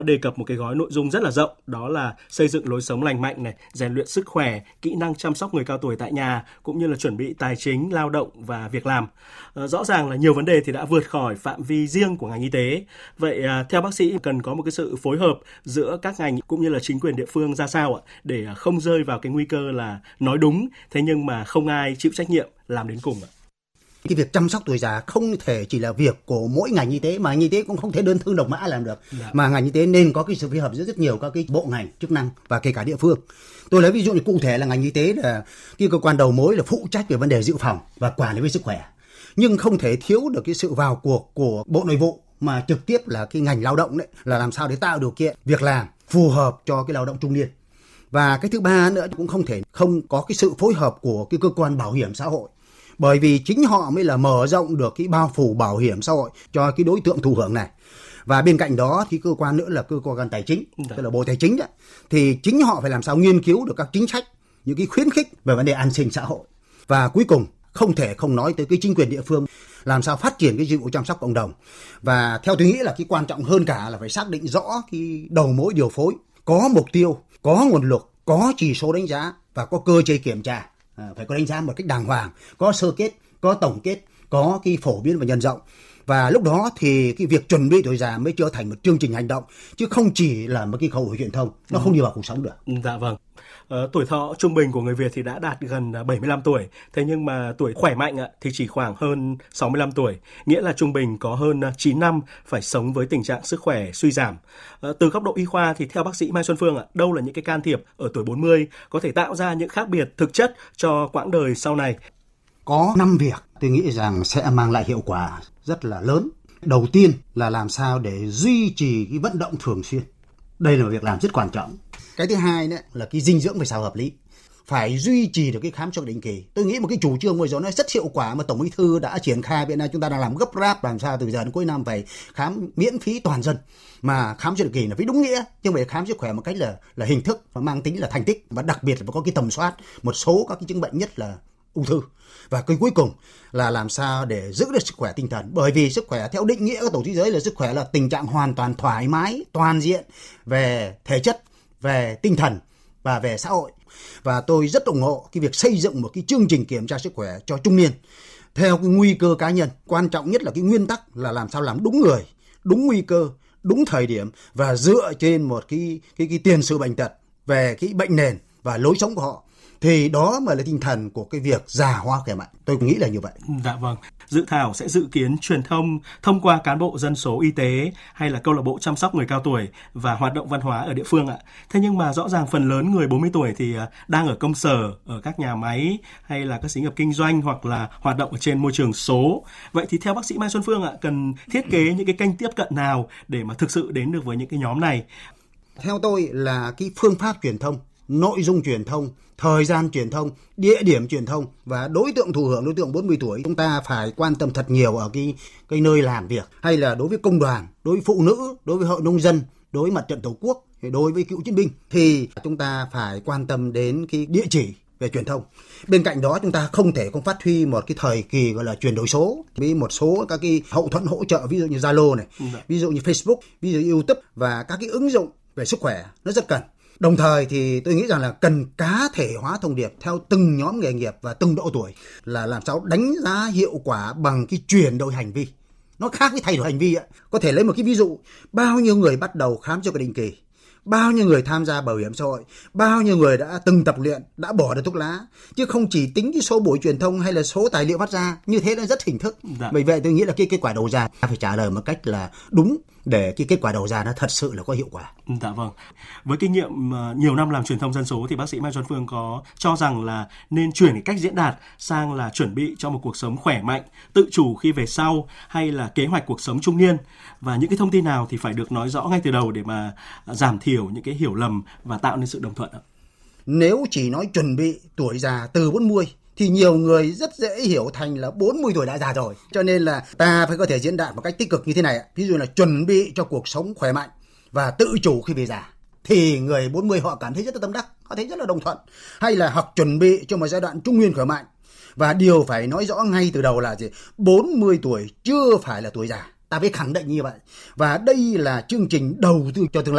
đề cập một cái gói nội dung rất là rộng, đó là xây dựng lối sống lành mạnh này, rèn luyện sức khỏe, kỹ năng chăm sóc người cao tuổi tại nhà, cũng như là chuẩn bị tài chính, lao động và việc làm. Rõ ràng là nhiều vấn đề thì đã vượt khỏi phạm vi riêng của ngành y tế. Vậy theo bác sĩ cần có một cái sự phối hợp giữa các ngành cũng như là chính quyền địa phương ra sao ạ, để không rơi vào cái nguy cơ là nói đúng, thế nhưng mà không ai chịu trách nhiệm làm đến cùng ạ? Cái việc chăm sóc tuổi già không thể chỉ là việc của mỗi ngành y tế, mà ngành y tế cũng không thể đơn thương độc mã làm được. Mà ngành y tế nên có cái sự phối hợp giữa rất nhiều các cái bộ ngành chức năng và kể cả địa phương. Tôi lấy ví dụ như cụ thể là ngành y tế là cái cơ quan đầu mối là phụ trách về vấn đề dự phòng và quản lý về sức khỏe, nhưng không thể thiếu được cái sự vào cuộc của Bộ Nội vụ, mà trực tiếp là cái ngành lao động đấy, là làm sao để tạo điều kiện việc làm phù hợp cho cái lao động trung niên. Và cái thứ ba nữa cũng không có cái sự phối hợp của cái cơ quan bảo hiểm xã hội, bởi vì chính họ mới là mở rộng được cái bao phủ bảo hiểm xã hội cho cái đối tượng thụ hưởng này. Và bên cạnh đó thì cơ quan nữa là cơ quan tài chính, tức là Bộ Tài chính đó, thì chính họ phải làm sao nghiên cứu được các chính sách, những cái khuyến khích về vấn đề an sinh xã hội. Và cuối cùng không thể không nói tới cái chính quyền địa phương, làm sao phát triển cái dịch vụ chăm sóc cộng đồng. Và theo tôi nghĩ là cái quan trọng hơn cả là phải xác định rõ cái đầu mối điều phối, có mục tiêu, có nguồn lực, có chỉ số đánh giá và có cơ chế kiểm tra. Phải có đánh giá một cách đàng hoàng, có sơ kết, có tổng kết, có cái phổ biến và nhân rộng. Và lúc đó thì cái việc chuẩn bị tuổi già mới trở thành một chương trình hành động, chứ không chỉ là một cái khẩu hiệu truyền thông, nó không đi vào cuộc sống được. Dạ vâng. Tuổi thọ trung bình của người Việt thì đã đạt gần 75 tuổi, thế nhưng mà tuổi khỏe mạnh thì chỉ khoảng hơn 65 tuổi, nghĩa là trung bình có hơn 9 năm phải sống với tình trạng sức khỏe suy giảm. Từ góc độ y khoa thì theo bác sĩ Mai Xuân Phương đâu là những cái can thiệp ở tuổi 40 có thể tạo ra những khác biệt thực chất cho quãng đời sau này? Có 5 việc tôi nghĩ rằng sẽ mang lại hiệu quả rất là lớn. Đầu tiên là làm sao để duy trì cái vận động thường xuyên. Đây là một việc làm rất quan trọng. Cái thứ hai nữa là cái dinh dưỡng phải sao hợp lý. Phải duy trì được cái khám chữa định kỳ. Tôi nghĩ một cái chủ trương vừa rồi nó rất hiệu quả mà Tổng Bí thư đã triển khai. Hiện nay chúng ta đang làm gấp ráp làm sao từ giờ đến cuối năm phải khám miễn phí toàn dân. Mà khám chữa định kỳ là phải đúng nghĩa, chứ không phải khám sức khỏe một cách là hình thức và mang tính là thành tích. Và đặc biệt là phải có cái tầm soát một số các cái chứng bệnh, nhất là ung thư. Và cái cuối cùng là làm sao để giữ được sức khỏe tinh thần. Bởi vì sức khỏe theo định nghĩa của Tổ chức Thế giới là sức khỏe là tình trạng hoàn toàn thoải mái, toàn diện về thể chất, về tinh thần và về xã hội. Và tôi rất ủng hộ cái việc xây dựng một cái chương trình kiểm tra sức khỏe cho trung niên theo cái nguy cơ cá nhân. Quan trọng nhất là cái nguyên tắc là làm sao làm đúng người, đúng nguy cơ, đúng thời điểm và dựa trên một cái tiền sử bệnh tật về cái bệnh nền và lối sống của họ. Thì đó mới là tinh thần của cái việc già hóa khỏe mạnh. Tôi nghĩ là như vậy. Dạ vâng. Dự thảo sẽ dự kiến truyền thông qua cán bộ dân số y tế hay là câu lạc bộ chăm sóc người cao tuổi và hoạt động văn hóa ở địa phương ạ. Thế nhưng mà rõ ràng phần lớn người 40 tuổi thì đang ở công sở, ở các nhà máy hay là các xí nghiệp kinh doanh hoặc là hoạt động ở trên môi trường số. Vậy thì theo bác sĩ Mai Xuân Phương cần thiết kế những cái kênh tiếp cận nào để mà thực sự đến được với những cái nhóm này? Theo tôi là cái phương pháp truyền thông, nội dung truyền thông, thời gian truyền thông, địa điểm truyền thông và đối tượng thụ hưởng, đối tượng 40 tuổi. Chúng ta phải quan tâm thật nhiều ở cái nơi làm việc, hay là đối với công đoàn, đối với phụ nữ, đối với hội nông dân, đối với mặt trận Tổ quốc, đối với cựu chiến binh. Thì chúng ta phải quan tâm đến cái địa chỉ về truyền thông. Bên cạnh đó chúng ta không thể không phát huy một cái thời kỳ gọi là chuyển đổi số với một số các cái hậu thuẫn hỗ trợ, ví dụ như Zalo này, ví dụ như Facebook, ví dụ như YouTube và các cái ứng dụng về sức khỏe nó rất cần. Đồng thời thì tôi nghĩ rằng là cần cá thể hóa thông điệp theo từng nhóm nghề nghiệp và từng độ tuổi, là làm sao đánh giá hiệu quả bằng cái chuyển đổi hành vi. Nó khác với thay đổi hành vi ạ. Có thể lấy một cái ví dụ, bao nhiêu người bắt đầu khám chữa bệnh định kỳ, bao nhiêu người tham gia bảo hiểm xã hội, bao nhiêu người đã từng tập luyện, đã bỏ được thuốc lá, chứ không chỉ tính cái số buổi truyền thông hay là số tài liệu phát ra, như thế là rất hình thức. Bởi vậy tôi nghĩ là cái kết quả đầu ra phải trả lời một cách là đúng để cái kết quả đầu ra nó thật sự là có hiệu quả. Dạ vâng. Với kinh nghiệm nhiều năm làm truyền thông dân số thì bác sĩ Mai Xuân Phương có cho rằng là nên chuyển cái cách diễn đạt sang là chuẩn bị cho một cuộc sống khỏe mạnh, tự chủ khi về sau, hay là kế hoạch cuộc sống trung niên, và những cái thông tin nào thì phải được nói rõ ngay từ đầu để mà giảm thiểu những cái hiểu lầm và tạo nên sự đồng thuận ạ? Nếu chỉ nói chuẩn bị tuổi già từ 40 thì nhiều người rất dễ hiểu thành là 40 tuổi đã già rồi. Cho nên là ta phải có thể diễn đạt một cách tích cực như thế này. Ví dụ là chuẩn bị cho cuộc sống khỏe mạnh và tự chủ khi về già. Thì người 40 họ cảm thấy rất là tâm đắc, họ thấy rất là đồng thuận. Hay là hoặc chuẩn bị cho một giai đoạn trung niên khỏe mạnh. Và điều phải nói rõ ngay từ đầu là gì? 40 tuổi chưa phải là tuổi già. Ta phải khẳng định như vậy. Và đây là chương trình đầu tư cho tương lai.